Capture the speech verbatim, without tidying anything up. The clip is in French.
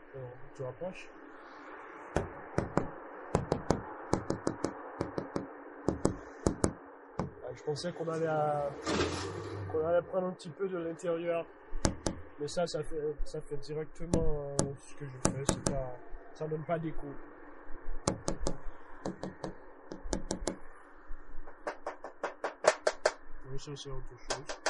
Alors, tu rapproches. Ah, je pensais qu'on allait, à... qu'on allait prendre un petit peu de l'intérieur. Mais ça, ça fait, ça fait directement euh, ce que je fais. C'est pas, ça donne pas d'écho. Oui, ça c'est autre chose.